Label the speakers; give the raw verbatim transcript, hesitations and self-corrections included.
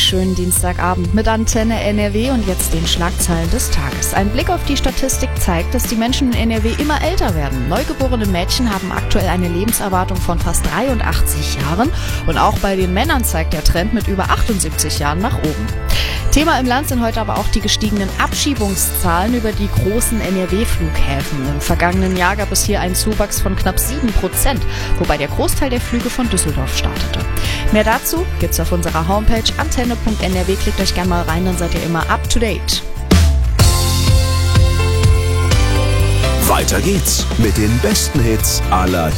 Speaker 1: schönen Dienstagabend mit Antenne N R W und jetzt den Schlagzeilen des Tages. Ein Blick auf die Statistik zeigt, dass die Menschen in N R W immer älter werden. Neugeborene Mädchen haben aktuell eine Lebenserwartung von fast dreiundachtzig Jahren und auch bei den Männern zeigt der Trend mit über achtundsiebzig Jahren nach oben. Thema im Land sind heute aber auch die gestiegenen Abschiebungszahlen über die großen N R W-Flughäfen. Im vergangenen Jahr gab es hier einen Zuwachs von knapp sieben Prozent, wobei der Großteil der Flüge von Düsseldorf startete. Mehr dazu gibt's auf unserer Homepage antenne punkt n r w. Klickt euch gerne mal rein, dann seid ihr immer up to date.
Speaker 2: Weiter geht's mit den besten Hits aller